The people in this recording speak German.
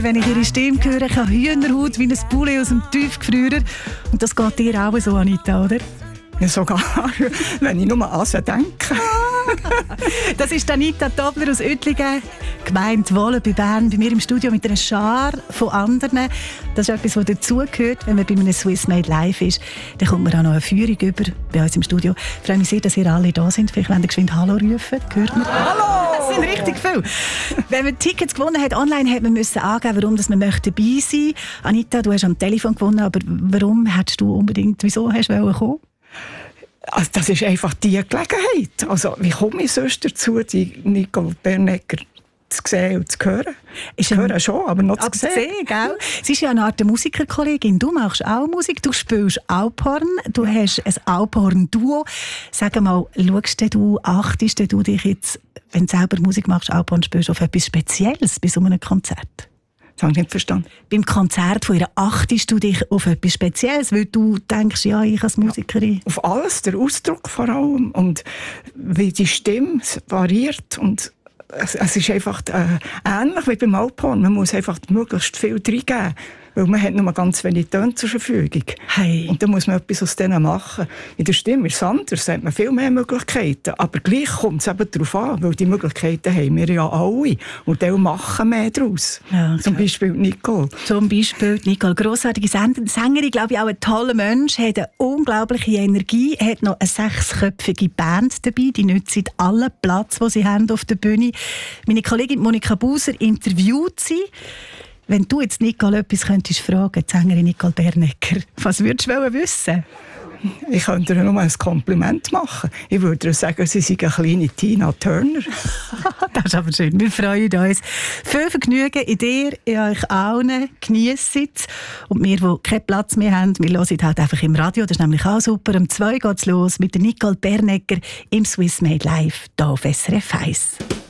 Wenn ich ihre Stimme höre, ich habe Hühnerhaut wie ein Poulet aus dem Tiefgefrierer. Und das geht dir auch so, Anita, oder? Ja, sogar, wenn ich nur an sie denke. Das ist Anita Tobler aus Oettlingen, Gemeinde Wohlen bei Bern, bei mir im Studio mit einer Schar von anderen. Das ist etwas, was dazugehört, wenn man bei einem Swiss Made Live ist. Dann kommt man auch noch eine Führung über bei uns im Studio. Ich freue mich sehr, dass ihr alle da sind. Vielleicht wollt ihr geschwind Hallo rufen. Hört man? Hallo! Das sind richtig viele. Wenn man Tickets gewonnen hat online, hat man müssen angeben, warum man dabei sein möchte. Anita, du hast am Telefon gewonnen, aber warum hättest du unbedingt, wieso hast du kommen? Also das ist einfach die Gelegenheit. Also, wie komme ich sonst dazu, die Nicole Bernecker zu sehen und zu hören? Ich höre schon, aber noch zu sehen. Gell? Sie ist ja eine Art Musikerkollegin. Du machst auch Musik, du spielst Alphorn, du hast ein Alphorn-Duo. Sag mal, achtest du dich jetzt, wenn du selber Musik machst, Alphorn spielst, auf etwas Spezielles bei so einem Konzert? Das habe ich nicht verstanden. Beim Konzert von ihr achtest du dich auf etwas Spezielles, weil du denkst, ja, ich als Musikerin. Ja, auf alles, der Ausdruck vor allem und wie die Stimme variiert. Und es ist einfach ähnlich wie beim Alphorn. Man muss einfach möglichst viel reingeben, weil man hat nur ganz wenig Töne zur Verfügung. Hey. Und dann muss man etwas aus denen machen. In der Stimme ist es anders, da hat man viel mehr Möglichkeiten. Aber gleich kommt es eben darauf an, weil die Möglichkeiten haben wir ja alle. Und die machen mehr daraus. Ja, okay. Zum Beispiel Nicole. Zum Beispiel Nicole, grossartige Sängerin, glaube ich, auch ein toller Mensch, hat eine unglaubliche Energie, hat noch eine 6-köpfige Band dabei, die nützt allen Platz, den sie haben auf der Bühne. Meine Kollegin Monika Buser interviewt sie. Wenn du jetzt Nicole etwas könntest fragen, die Sängerin Nicole Bernecker, was würdest du wissen? Ich könnte ihr nur ein Kompliment machen. Ich würde ihr sagen, sie sei eine kleine Tina Turner. Das ist aber schön. Wir freuen uns. Viel Vergnügen in dir, in euch allen. Geniessen es. Und wir, die keinen Platz mehr haben, wir hören halt einfach im Radio. Das ist nämlich auch super. Um 2 geht es los mit der Nicole Bernecker im Swiss Made Live hier auf SRF 1.